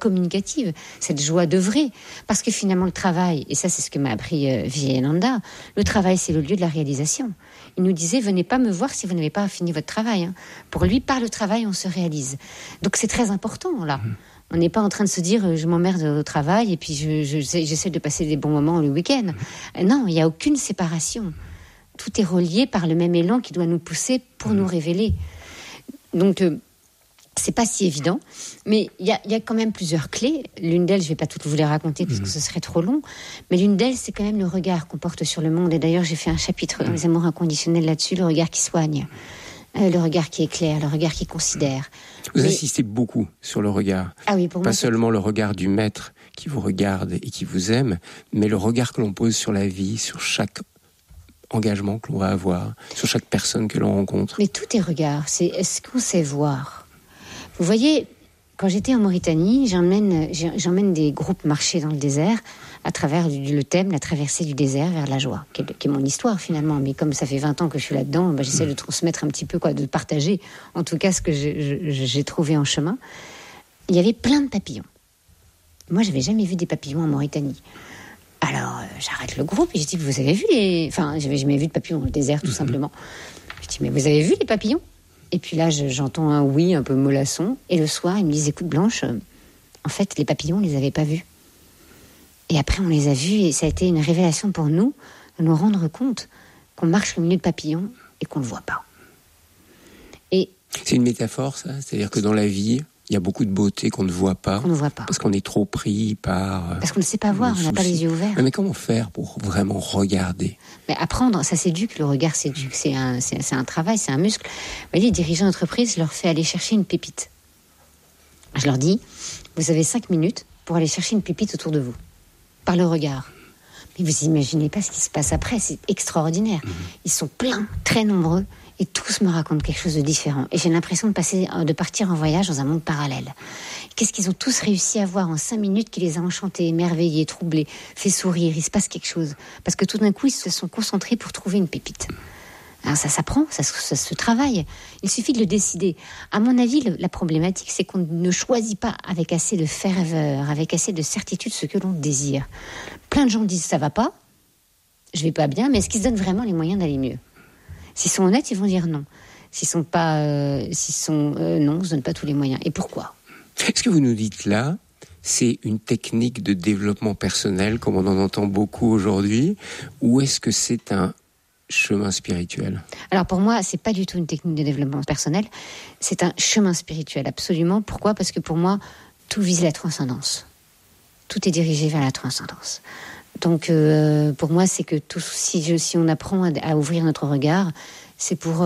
communicative, cette joie d'œuvrer. Parce que finalement, le travail, et ça c'est ce que m'a appris Vivekananda, le travail c'est le lieu de la réalisation. Il nous disait, venez pas me voir si vous n'avez pas fini votre travail. Hein. Pour lui, par le travail, on se réalise. Donc c'est très important, là. On n'est pas en train de se dire, je m'emmerde au travail et puis j'essaie de passer des bons moments le week-end. Non, il n'y a aucune séparation. Tout est relié par le même élan qui doit nous pousser pour nous révéler. Donc, c'est pas si évident, mais il y a quand même plusieurs clés. L'une d'elles, je vais pas toutes vous les raconter parce que ce serait trop long, mais l'une d'elles, c'est quand même le regard qu'on porte sur le monde. Et d'ailleurs, j'ai fait un chapitre dans les amours inconditionnels là-dessus, le regard qui soigne, le regard qui éclaire, le regard qui considère. Vous insistez beaucoup sur le regard. Ah oui, pour pas moi, seulement le regard du maître qui vous regarde et qui vous aime, mais le regard que l'on pose sur la vie, sur chaque engagement que l'on va avoir, sur chaque personne que l'on rencontre. Mais tout est regard, c'est est-ce qu'on sait voir ? Vous voyez, quand j'étais en Mauritanie, j'emmène des groupes marcher dans le désert à travers le thème, la traversée du désert vers la joie, qui est mon histoire finalement. Mais comme ça fait 20 ans que je suis là-dedans, j'essaie de transmettre un petit peu, de partager en tout cas ce que j'ai trouvé en chemin. Il y avait plein de papillons. Moi, j'avais jamais vu des papillons en Mauritanie. Alors, j'arrête le groupe et je dis, vous avez vu j'avais jamais vu de papillons dans le désert, tout simplement. Je dis, mais vous avez vu les papillons ? Et puis là, j'entends un oui un peu mollasson. Et le soir, ils me disent, écoute Blanche, en fait, les papillons, on les avait pas vus. Et après, on les a vus et ça a été une révélation pour nous de nous rendre compte qu'on marche au milieu de papillons et qu'on le voit pas. Et c'est une métaphore, ça ? C'est-à-dire que dans la vie, il y a beaucoup de beauté qu'on ne voit pas. Qu'on ne voit pas. Parce qu'on est trop pris par... Parce qu'on ne sait pas voir, on n'a pas les yeux ouverts. Mais comment faire pour vraiment regarder ? Mais apprendre, ça s'éduque, le regard s'éduque. C'est un travail, c'est un muscle. Vous voyez, les dirigeants d'entreprise, je leur fais aller chercher une pépite. Je leur dis, vous avez 5 minutes pour aller chercher une pépite autour de vous. Par le regard. Mais vous imaginez pas ce qui se passe après, c'est extraordinaire. Ils sont pleins, très nombreux. Et tous me racontent quelque chose de différent. Et j'ai l'impression de partir en voyage dans un monde parallèle. Qu'est-ce qu'ils ont tous réussi à voir en 5 minutes qui les a enchantés, émerveillés, troublés, fait sourire. Il se passe quelque chose. Parce que tout d'un coup, ils se sont concentrés pour trouver une pépite. Alors ça s'apprend, ça se travaille. Il suffit de le décider. À mon avis, la problématique, c'est qu'on ne choisit pas avec assez de ferveur, avec assez de certitude ce que l'on désire. Plein de gens disent, ça va pas, je vais pas bien, mais est-ce qu'ils se donnent vraiment les moyens d'aller mieux ? S'ils sont honnêtes, ils vont dire non. S'ils sont pas, non, on se donne pas tous les moyens. Et pourquoi ? Ce que vous nous dites là, c'est une technique de développement personnel, comme on en entend beaucoup aujourd'hui, ou est-ce que c'est un chemin spirituel ? Alors pour moi, c'est pas du tout une technique de développement personnel. C'est un chemin spirituel, absolument. Pourquoi ? Parce que pour moi, tout vise la transcendance. Tout est dirigé vers la transcendance. Donc, pour moi, c'est que si on apprend à ouvrir notre regard, c'est pour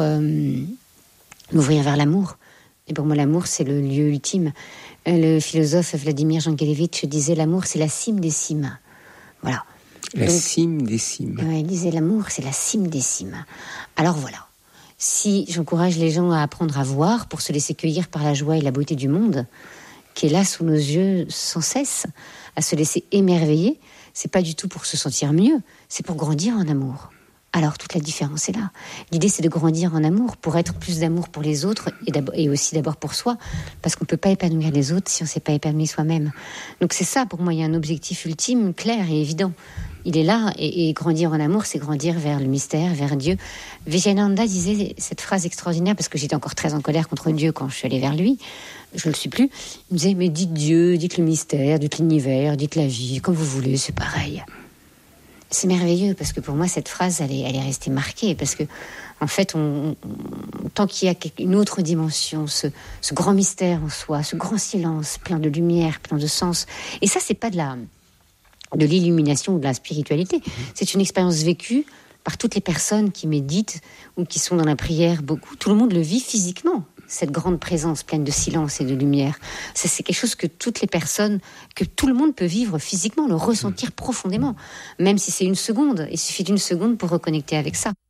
l'ouvrir vers l'amour. Et pour moi, l'amour, c'est le lieu ultime. Le philosophe Vladimir Jankélévitch disait, l'amour, c'est la cime des cimes. Voilà. Cime des cimes. Il disait, l'amour, c'est la cime des cimes. Alors voilà. Si j'encourage les gens à apprendre à voir pour se laisser cueillir par la joie et la beauté du monde, qui est là sous nos yeux sans cesse, à se laisser émerveiller, c'est pas du tout pour se sentir mieux, c'est pour grandir en amour. Alors toute la différence est là. L'idée, c'est de grandir en amour, pour être plus d'amour pour les autres et aussi d'abord pour soi, parce qu'on peut pas épanouir les autres si on s'est pas épanoui soi-même. Donc c'est ça, pour moi, il y a un objectif ultime, clair et évident. Il est là, et grandir en amour, c'est grandir vers le mystère, vers Dieu. Vivekananda disait cette phrase extraordinaire, parce que j'étais encore très en colère contre Dieu quand je suis allée vers lui. Je ne le suis plus. Il me disait, mais dites Dieu, dites le mystère, dites l'univers, dites la vie, comme vous voulez, c'est pareil. C'est merveilleux, parce que pour moi, cette phrase, elle est restée marquée, parce que, en fait, tant qu'il y a une autre dimension, ce grand mystère en soi, ce grand silence, plein de lumière, plein de sens, et ça, c'est pas de l'illumination ou de la spiritualité, c'est une expérience vécue par toutes les personnes qui méditent ou qui sont dans la prière beaucoup. Tout le monde le vit physiquement, cette grande présence pleine de silence et de lumière. Ça, c'est quelque chose que toutes les personnes, que tout le monde peut vivre physiquement, le ressentir profondément. Même si c'est 1 seconde, il suffit d'1 seconde pour reconnecter avec ça.